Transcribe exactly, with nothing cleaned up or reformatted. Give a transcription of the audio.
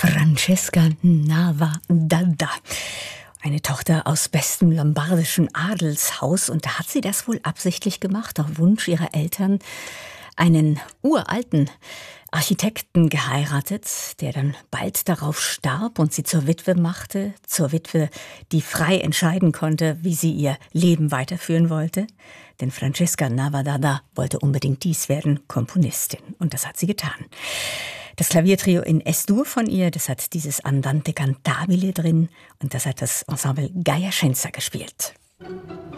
Francesca Nava-D'Adda. Eine Tochter aus bestem lombardischen Adelshaus. Und da hat sie das wohl absichtlich gemacht, auf Wunsch ihrer Eltern, einen uralten Architekten geheiratet, der dann bald darauf starb und sie zur Witwe machte, zur Witwe, die frei entscheiden konnte, wie sie ihr Leben weiterführen wollte. Denn Francesca Nava-D'Adda wollte unbedingt dies werden, Komponistin. Und das hat sie getan. Das Klaviertrio in Es-Dur von ihr, das hat dieses Andante Cantabile drin und das hat das Ensemble Gaia Scienza gespielt.